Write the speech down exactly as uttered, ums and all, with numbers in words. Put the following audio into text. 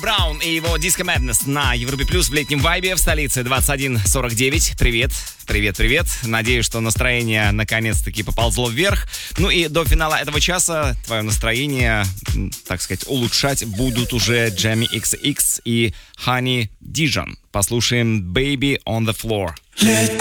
Браун и его Disco Madness на Европе Плюс в летнем вайбе в столице двадцать один сорок девять. Привет, привет, привет. Надеюсь, что настроение наконец-таки поползло вверх. Ну и до финала этого часа твое настроение, так сказать, улучшать будут уже Jamie икс икс и Honey Dijon. Послушаем Baby on the Floor.